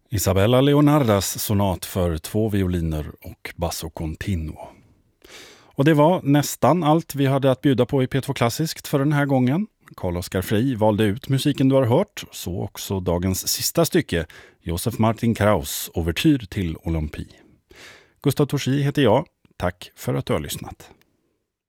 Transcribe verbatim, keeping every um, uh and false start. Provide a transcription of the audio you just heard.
Isabella Leonardas sonat för två violiner och basso continuo. Och det var nästan allt vi hade att bjuda på i P två Klassiskt för den här gången. Carl-Oskar Fri valde ut musiken du har hört, så också dagens sista stycke, Josef Martin Kraus, Ouvertyr till Olympi. Gustav Torsi heter jag. Tack för att du har lyssnat.